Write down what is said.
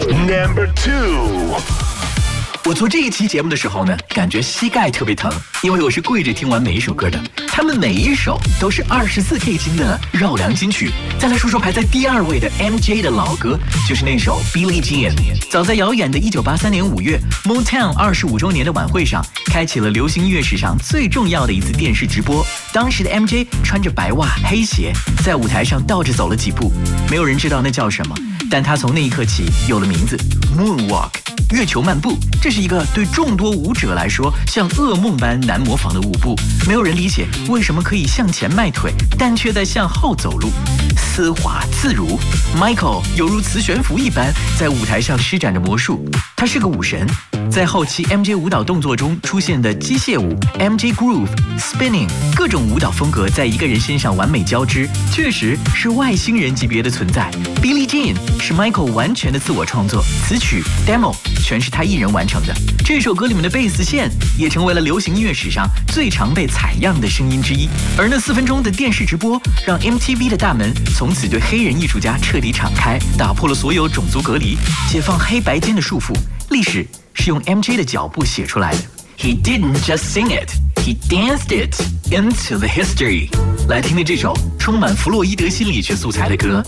Number 2。 我做这一期节目的时候呢，感觉膝盖特别疼，因为我是跪着听完每一首歌的。他们每一首都是24K 金的绕梁金曲。再来说说排在第2位的 MJ 的老歌，就是那首 Billie Jean。早在遥远的1983年5月 ，Motown 25周年的晚会上，开启了流行音乐史上最重要的一次电视直播。当时的 MJ 穿着白袜黑鞋，在舞台上倒着走了几步，没有人知道那叫什么，但他从那一刻起有了名字 Moonwalk。月球漫步，这是一个对众多舞者来说像噩梦般难模仿的舞步。没有人理解为什么可以向前迈腿，但却在向后走路，丝滑自如。Michael 犹如磁悬浮一般在舞台上施展着魔术，他是个舞神。在后期 MJ 舞蹈动作中出现的机械舞 MJ Groove、Spinning 各种舞蹈风格在一个人身上完美交织，确实是外星人级别的存在。Billie Jean 是 Michael 完全的自我创作，词曲 Demo 全是他一人完成的。这首歌里面的贝斯线也成为了流行音乐史上最常被采样的声音之一。而那4分钟的电视直播让 MTV 的大门从此对黑人艺术家彻底敞开，打破了所有种族隔离，解放黑白间的束缚。历史是用 MJ 的脚步写出来的。He didn't just sing it, he danced it into the history。来听听这首充满弗洛伊德心理学素材的歌